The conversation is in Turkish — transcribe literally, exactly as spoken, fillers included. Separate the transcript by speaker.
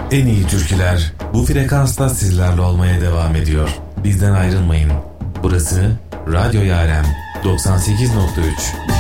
Speaker 1: En iyi türküler bu frekansta sizlerle olmaya devam ediyor. Bizden ayrılmayın. Burası Radyo Yaren doksan sekiz nokta üç.